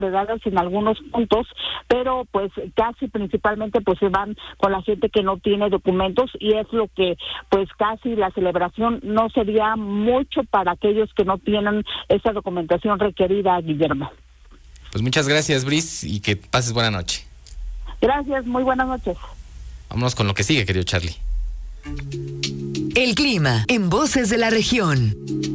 dedadas en algunos puntos, pero pues casi principalmente pues se van con la gente que no tiene documentos, y es lo que pues casi la celebración no sería mucho para aquellos que no tienen esa documentación requerida, Guillermo. Pues muchas gracias, Bris, y que pases buena noche. Gracias, muy buenas noches. Vámonos con lo que sigue, querido Charlie. El clima en Voces de la Región.